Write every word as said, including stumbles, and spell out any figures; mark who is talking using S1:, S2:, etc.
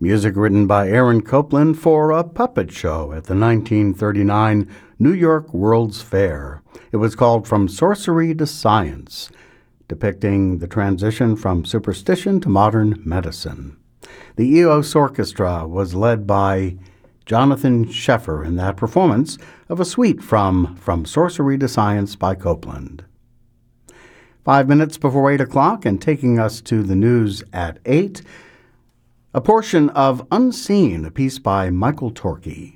S1: Music written by Aaron Copland for a puppet show at the nineteen thirty-nine New York World's Fair. It was called From Sorcery to Science, depicting the transition from superstition to modern medicine. The Eos Orchestra was led by Jonathan Sheffer in that performance of a suite from From Sorcery to Science by Copland. Five minutes before eight o'clock and taking us to the news at eight, a portion of Unseen, a piece by Michael Torkey.